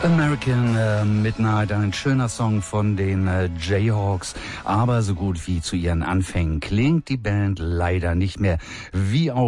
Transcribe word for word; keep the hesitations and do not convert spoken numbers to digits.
American äh, Midnight, ein schöner Song von den äh, Jayhawks, aber so gut wie zu ihren Anfängen klingt die Band leider nicht mehr. Wie auch